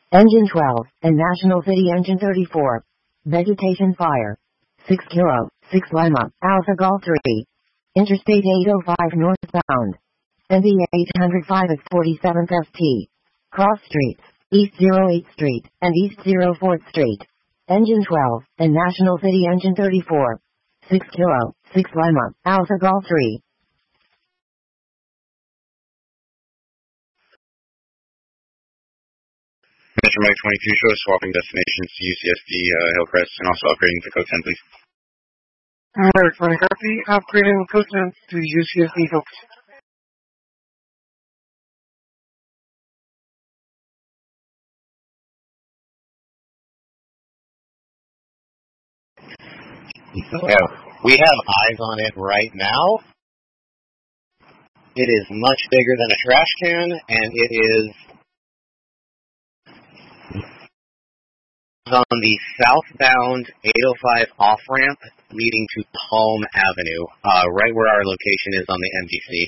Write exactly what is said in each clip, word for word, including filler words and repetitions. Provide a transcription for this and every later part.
Engine twelve, and National City Engine thirty-four. Vegetation fire. six Kilo, six Lima, Alpha Golf three. Interstate eight oh five northbound. N B eight oh five at forty-seventh S T. Cross streets, East oh eighth Street, and East oh fourth Street. Engine twelve, and National City Engine thirty-four. six Kilo, six Lima, Alpha Golf three. Metro Mike twenty-two, show us swapping destinations to U C S D uh, Hillcrest and also upgrading to code ten, please. Alright, twenty copy. Upgrading code ten to U C S D Hillcrest. Yeah, we have eyes on it right now. It is much bigger than a trash can, and it is on the southbound eight oh five off-ramp leading to Palm Avenue, uh, right where our location is on the M D C.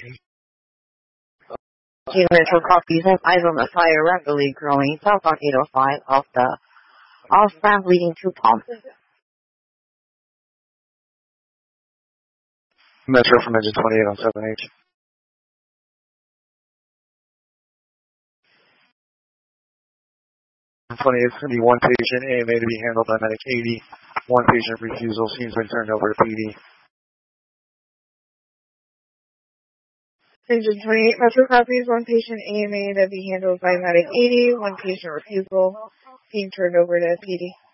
Two Metro copies have eyes on the fire rapidly growing south on eight oh five off the off-ramp leading to Palm. Metro from engine twenty-eight on seven H. twenty-eight is going to be one patient A M A to be handled by medic eighty. One patient refusal seems been turned over to P D. Engine twenty-eight, Metro copies, one patient A M A to be handled by medic eighty. One patient refusal being turned over to P D.